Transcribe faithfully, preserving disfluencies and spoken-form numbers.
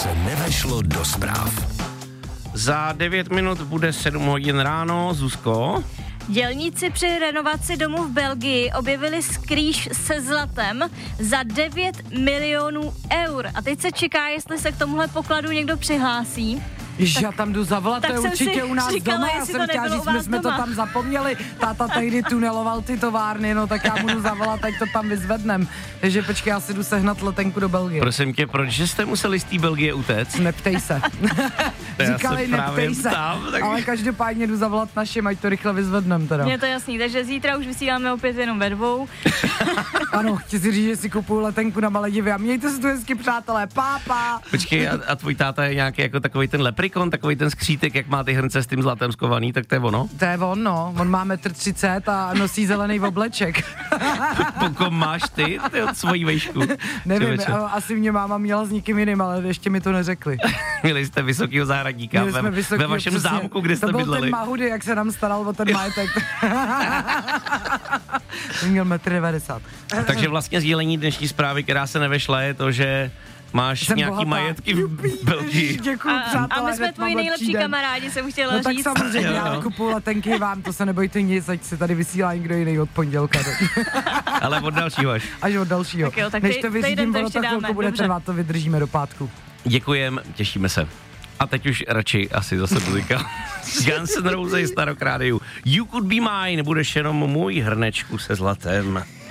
se nevešlo do zpráv. Za devět minut bude sedm hodin ráno, Zuzko. Dělníci při renovaci domu v Belgii objevili skrýž se zlatem za devět milionů eur. A teď se čeká, jestli se k tomuhle pokladu někdo přihlásí. Ježiš, já tam jdu zavolat, to je určitě u nás říkala, doma, já jsem chtěla říct, my jsme doma. To tam zapomněli, táta tehdy tuneloval ty továrny, no tak já budu zavolat, ať to tam vyzvednem. Takže počkej, já si jdu sehnat letenku do Belgie. Prosím tě, proč jste museli z té Belgie utéct? Neptej se. Říkali, neptej se, tam, tak... ale každopádně jdu zavolat našim, ať to rychle vyzvednem teda. Je to jasný, takže zítra už vysíláme opět jenom ve dvou. Ano, chci si říct, že si kupuju letenku na Maledivy a mějte se tu hezky, přátelé, pápa. Počkej, a, a tvůj táta je nějaký jako takový ten leprikon, takový ten skřítek, jak má ty hrnce s tím zlatem skovaný, tak to je ono? To je on, no. On má metr třicet a nosí zelený obleček. Pokud máš ty, ty od svojí vejšku. Nevím, asi mě máma měla s někým jiným, ale ještě mi to neřekli. Měli jste vysokýho zahradníka ve, vysokýho, ve vašem přesně, zámku, kde jste bydleli. To byl ten Mahudy, jak se nám staral o ten majetek. Ten měl metr devadesát. Takže vlastně sdílení dnešní zprávy, která se nevešla, je to, že máš jsem nějaký bohatá. majetky v Belgii. Děkuju, přátelé. A my jsme tvoji nejlepší den. Kamarádi, jsem chtěla no, říct. No tak samozřejmě, já kupuju letenky vám, to se nebojte nic, ať se tady vysílá někdo jiný od pondělka. Ale od dalšího až. Až od dalšího. Tak jo, tak Než tej, to vyřídím, ono to chvilku bude trvat, to vydržíme do pátku. Děkujem, těšíme se. A teď už radši asi zase muzika. Guns N' Roses, Starok rádiu. You Could Be Mine, budeš jenom můj hrnečku se zlatem.